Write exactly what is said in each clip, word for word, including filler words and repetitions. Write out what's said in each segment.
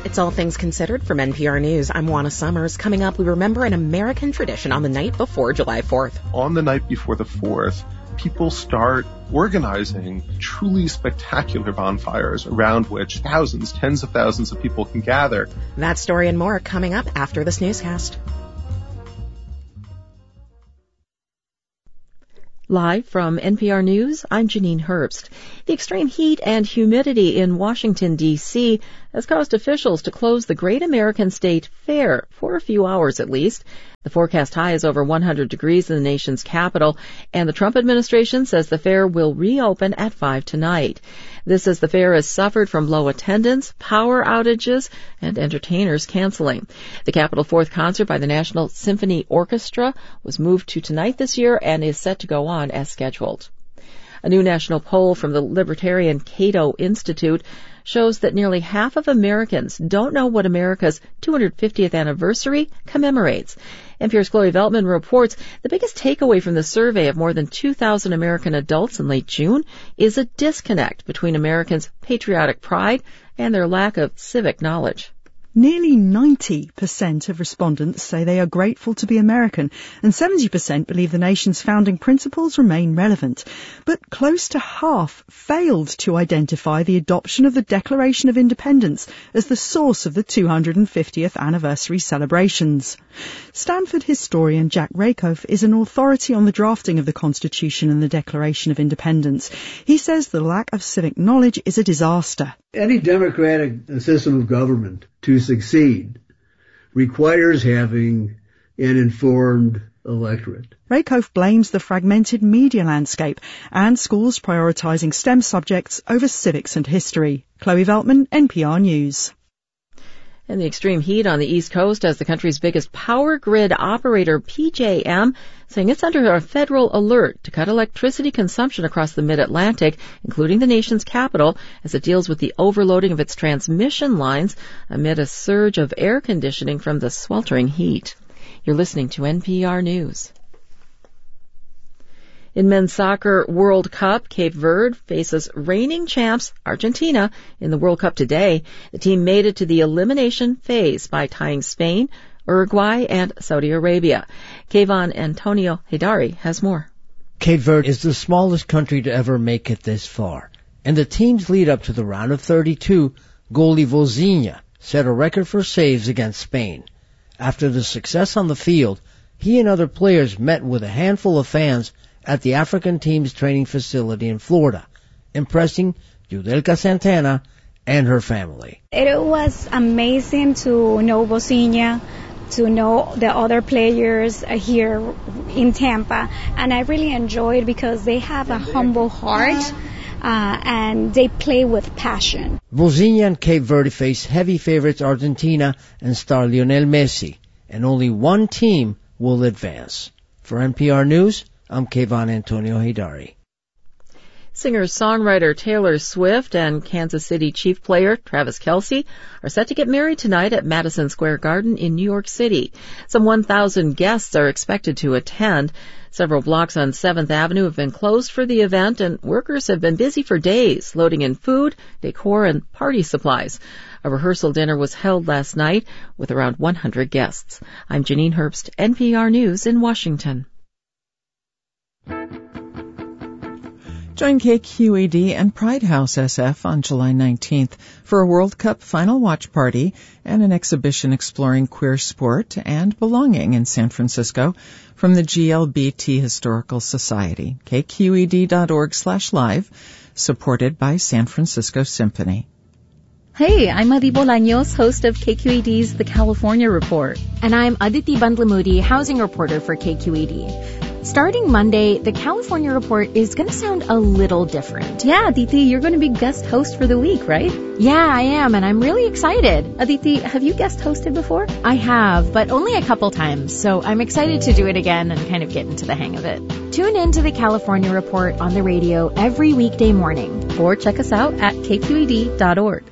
It's All Things Considered from N P R News. I'm Juana Summers. Coming up, we remember an American tradition on the night before July fourth. On the night before the fourth, people start organizing truly spectacular bonfires around which thousands, tens of thousands of people can gather. That story and more coming up after this newscast. Live from N P R News, I'm Janine Herbst. The extreme heat and humidity in Washington, D C has caused officials to close the Great American State Fair for a few hours at least. The forecast high is over one hundred degrees in the nation's capital, and the Trump administration says the fair will reopen at five tonight. This as the fair has suffered from low attendance, power outages, and entertainers canceling. The Capitol Fourth concert by the National Symphony Orchestra was moved to tonight this year and is set to go on as scheduled. A new national poll from the libertarian Cato Institute shows that nearly half of Americans don't know what America's two hundred fiftieth anniversary commemorates. N P R's Chloe Veltman reports the biggest takeaway from the survey of more than two thousand American adults in late June is a disconnect between Americans' patriotic pride and their lack of civic knowledge. Nearly ninety percent of respondents say they are grateful to be American, and seventy percent believe the nation's founding principles remain relevant. But close to half failed to identify the adoption of the Declaration of Independence as the source of the two hundred fiftieth anniversary celebrations. Stanford historian Jack Rakoff is an authority on the drafting of the Constitution and the Declaration of Independence. He says the lack of civic knowledge is a disaster. Any democratic system of government to succeed requires having an informed electorate. Rakoff blames the fragmented media landscape and schools prioritizing STEM subjects over civics and history. Chloe Veltman, N P R News. And the extreme heat on the East Coast has the country's biggest power grid operator, P J M, saying it's under a federal alert to cut electricity consumption across the Mid-Atlantic, including the nation's capital, as it deals with the overloading of its transmission lines amid a surge of air conditioning from the sweltering heat. You're listening to N P R News. In men's soccer World Cup, Cape Verde faces reigning champs Argentina in the World Cup today. The team made it to the elimination phase by tying Spain, Uruguay, and Saudi Arabia. Kayvon Antonio Hidari has more. Cape Verde is the smallest country to ever make it this far, and the team's lead up to the round of thirty-two, goalie Vozinha set a record for saves against Spain. After the success on the field, he and other players met with a handful of fans at the African team's training facility in Florida, impressing Judelka Santana and her family. It was amazing to know Vozinha, to know the other players here in Tampa, and I really enjoyed because they have a humble heart uh, and they play with passion. Vozinha and Cape Verde face heavy favorites Argentina and star Lionel Messi, and only one team will advance. For N P R News, I'm Kayvon Antonio Hidari. Singer-songwriter Taylor Swift and Kansas City Chiefs player Travis Kelce are set to get married tonight at Madison Square Garden in New York City. Some one thousand guests are expected to attend. Several blocks on seventh Avenue have been closed for the event, and workers have been busy for days, loading in food, decor, and party supplies. A rehearsal dinner was held last night with around one hundred guests. I'm Janine Herbst, N P R News in Washington. Join K Q E D and Pride House S F on July nineteenth for a World Cup final watch party and an exhibition exploring queer sport and belonging in San Francisco from the G L B T Historical Society. K Q E D dot org slash live, supported by San Francisco Symphony. Hey, I'm Adi Bolaños, host of K Q E D's The California Report. And I'm Aditi Bandlamudi, housing reporter for K Q E D. Starting Monday, The California Report is going to sound a little different. Yeah, Aditi, you're going to be guest host for the week, right? Yeah, I am, and I'm really excited. Aditi, have you guest hosted before? I have, but only a couple times, so I'm excited to do it again and kind of get into the hang of it. Tune in to The California Report on the radio every weekday morning. Or check us out at K Q E D dot org.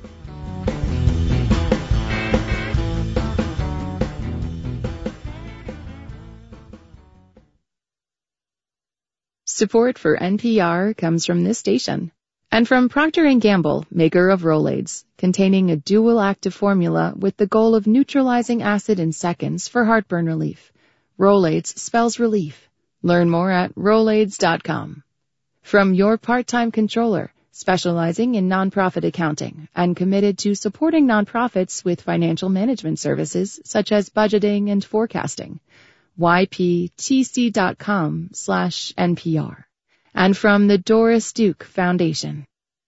Support for N P R comes from this station And from Procter and Gamble, maker of Rolaids, containing a dual active formula with the goal of neutralizing acid in seconds for heartburn relief. Rolaids spells relief. Learn more at rolaids dot com. From your part-time controller, specializing in nonprofit accounting and committed to supporting nonprofits with financial management services such as budgeting and forecasting. Y P T C dot com slash N P R. And from the Doris Duke Foundation.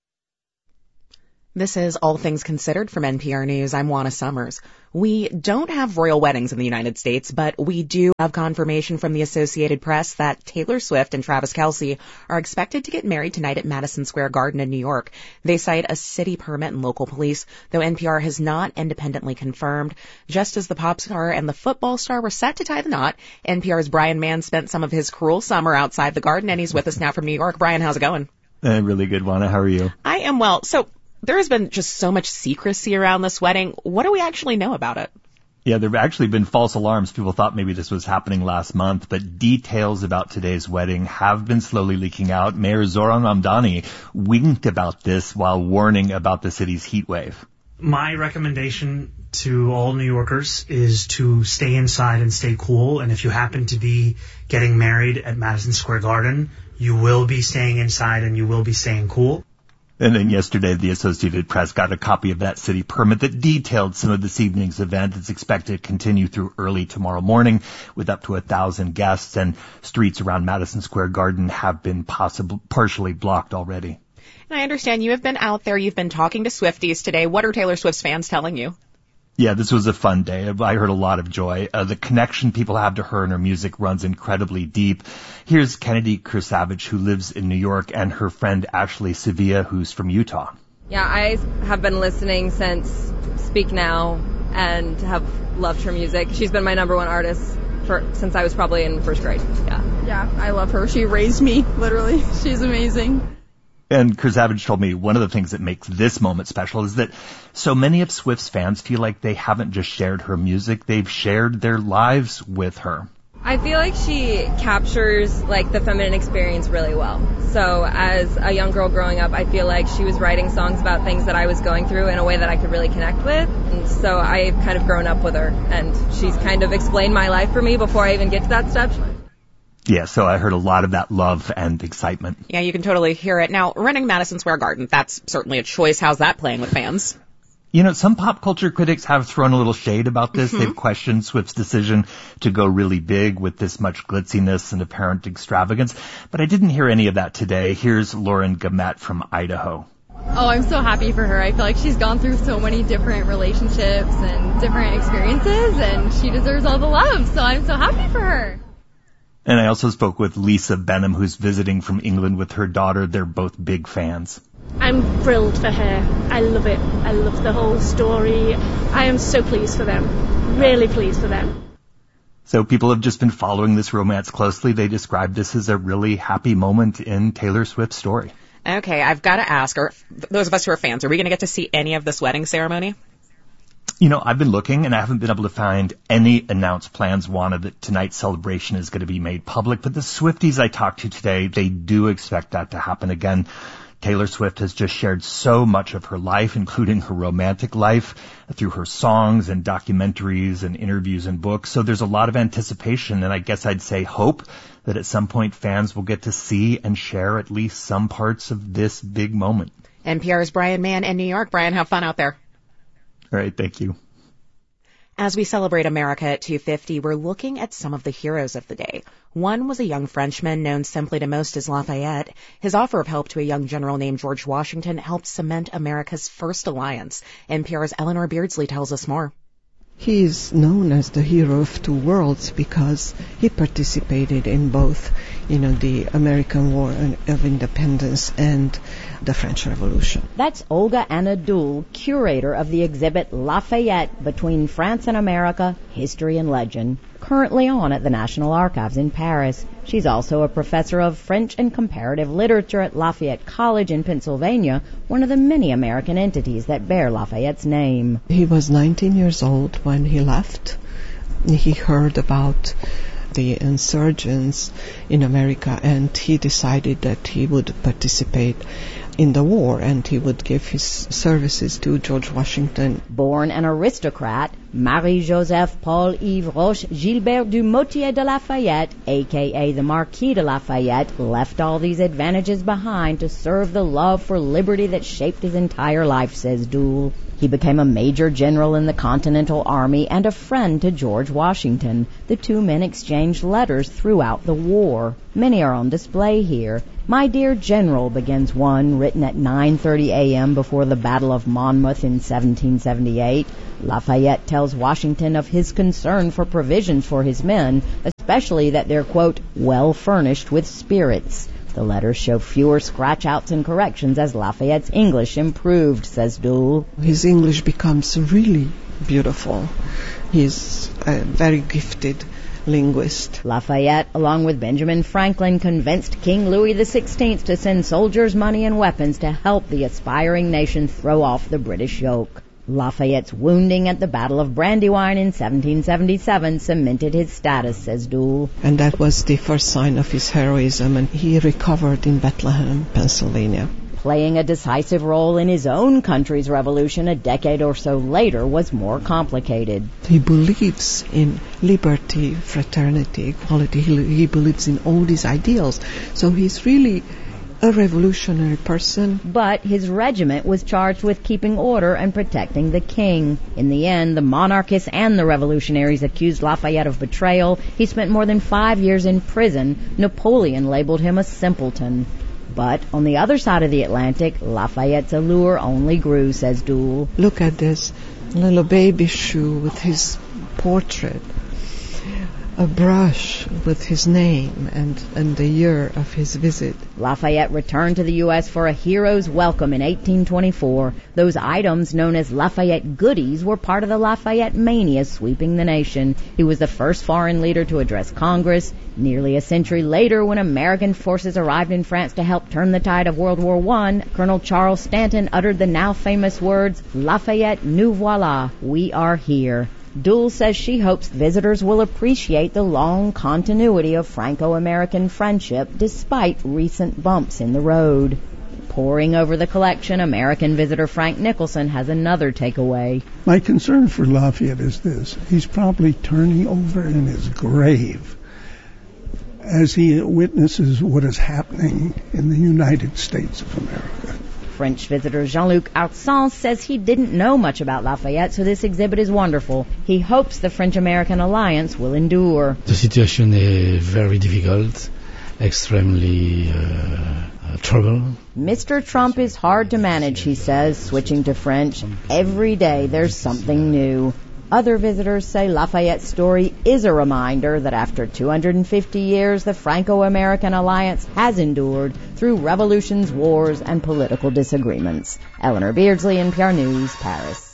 This is All Things Considered from N P R News. I'm Juana Summers. We don't have royal weddings in the United States, but we do have confirmation from the Associated Press that Taylor Swift and Travis Kelce are expected to get married tonight at Madison Square Garden in New York. They cite a city permit and local police, though N P R has not independently confirmed. Just as the pop star and the football star were set to tie the knot, N P R's Brian Mann spent some of his cruel summer outside the garden, and he's with us now from New York. Brian, how's it going? Uh, really good, Juana. How are you? I am well. So, there has been just so much secrecy around this wedding. What do we actually know about it? Yeah, there have actually been false alarms. People thought maybe this was happening last month, but details about today's wedding have been slowly leaking out. Mayor Zoran Mamdani winked about this while warning about the city's heat wave. My recommendation to all New Yorkers is to stay inside and stay cool. And if you happen to be getting married at Madison Square Garden, you will be staying inside and you will be staying cool. And then yesterday, the Associated Press got a copy of that city permit that detailed some of this evening's event. It's expected to continue through early tomorrow morning with up to a thousand guests, and streets around Madison Square Garden have been possibly partially blocked already. And I understand you have been out there. You've been talking to Swifties today. What are Taylor Swift's fans telling you? Yeah, this was a fun day. I heard a lot of joy. Uh, the connection people have to her and her music runs incredibly deep. Here's Kennedy Kursavage, who lives in New York, and her friend Ashley Sevilla, who's from Utah. Yeah, I have been listening since Speak Now and have loved her music. She's been my number one artist for since I was probably in first grade. Yeah. Yeah, I love her. She raised me, literally. She's amazing. And Kursavage told me one of the things that makes this moment special is that so many of Swift's fans feel like they haven't just shared her music, they've shared their lives with her. I feel like she captures like the feminine experience really well. So as a young girl growing up, I feel like she was writing songs about things that I was going through in a way that I could really connect with. And so I've kind of grown up with her, and she's kind of explained my life for me before I even get to that step. Yeah, so I heard a lot of that love and excitement. Yeah, you can totally hear it. Now, renting Madison Square Garden, that's certainly a choice. How's that playing with fans? You know, some pop culture critics have thrown a little shade about this. Mm-hmm. They've questioned Swift's decision to go really big with this much glitziness and apparent extravagance. But I didn't hear any of that today. Here's Lauren Gamet from Idaho. Oh, I'm so happy for her. I feel like she's gone through so many different relationships and different experiences, and she deserves all the love. So I'm so happy for her. And I also spoke with Lisa Benham, who's visiting from England with her daughter. They're both big fans. I'm thrilled for her. I love it. I love the whole story. I am so pleased for them. Really pleased for them. So people have just been following this romance closely. They describe this as a really happy moment in Taylor Swift's story. Okay, I've got to ask, are those of us who are fans, are we going to get to see any of this wedding ceremony? You know, I've been looking and I haven't been able to find any announced plans, Juana, that tonight's celebration is going to be made public. But the Swifties I talked to today, they do expect that to happen again. Taylor Swift has just shared so much of her life, including her romantic life, through her songs and documentaries and interviews and books. So there's a lot of anticipation, and I guess I'd say hope that at some point fans will get to see and share at least some parts of this big moment. N P R's Brian Mann in New York. Brian, have fun out there. All right, thank you. As we celebrate America at two fifty, we're looking at some of the heroes of the day. One was a young Frenchman known simply to most as Lafayette. His offer of help to a young general named George Washington helped cement America's first alliance. N P R's Eleanor Beardsley tells us more. He is known as the hero of two worlds because he participated in both, you know, the American War of Independence and the French Revolution. That's Olga Anadol, curator of the exhibit Lafayette Between France and America, History and Legend, currently on at the National Archives in Paris. She's also a professor of French and comparative literature at Lafayette College in Pennsylvania, one of the many American entities that bear Lafayette's name. He was nineteen years old when he left. He heard about the insurgents in America, and he decided that he would participate in the war, and he would give his services to George Washington. Born an aristocrat, Marie-Joseph Paul-Yves Roche Gilbert du Motier de Lafayette, a k a the Marquis de Lafayette, left all these advantages behind to serve the love for liberty that shaped his entire life, says Duhl. He became a major general in the Continental Army and a friend to George Washington. The two men exchanged letters throughout the war. Many are on display here. My Dear General begins one, written at nine thirty a.m. before the Battle of Monmouth in seventeen seventy-eight. Lafayette tells Washington of his concern for provisions for his men, especially that they're, quote, well furnished with spirits. The letters show fewer scratch-outs and corrections as Lafayette's English improved, says Duhl. His English becomes really beautiful. He's a very gifted linguist. Lafayette, along with Benjamin Franklin, convinced King Louis the sixteenth to send soldiers, money, and weapons to help the aspiring nation throw off the British yoke. Lafayette's wounding at the Battle of Brandywine in seventeen seventy-seven cemented his status, says Duhl. And that was the first sign of his heroism, and he recovered in Bethlehem, Pennsylvania. Playing a decisive role in his own country's revolution a decade or so later was more complicated. He believes in liberty, fraternity, equality. He, he believes in all these ideals. So he's really a revolutionary person. But his regiment was charged with keeping order and protecting the king. In the end, the monarchists and the revolutionaries accused Lafayette of betrayal. He spent more than five years in prison. Napoleon labeled him a simpleton. But on the other side of the Atlantic, Lafayette's allure only grew, says Duhl. Look at this little baby shoe with his portrait. A brush with his name and, and the year of his visit. Lafayette returned to the U S for a hero's welcome in eighteen twenty-four. Those items, known as Lafayette goodies, were part of the Lafayette mania sweeping the nation. He was the first foreign leader to address Congress. Nearly a century later, when American forces arrived in France to help turn the tide of World War One, Colonel Charles Stanton uttered the now famous words, Lafayette, nous voilà, we are here. Duhl says she hopes visitors will appreciate the long continuity of Franco-American friendship despite recent bumps in the road. Poring over the collection, American visitor Frank Nicholson has another takeaway. My concern for Lafayette is this. He's probably turning over in his grave as he witnesses what is happening in the United States of America. French visitor Jean-Luc Artsan says he didn't know much about Lafayette, so this exhibit is wonderful. He hopes the French-American alliance will endure. The situation is very difficult, extremely uh, uh, trouble. Mister Trump is hard to manage, he says, switching to French. Every day there's something new. Other visitors say Lafayette's story is a reminder that after two hundred fifty years, the Franco-American alliance has endured through revolutions, wars, and political disagreements. Eleanor Beardsley, N P R News, Paris.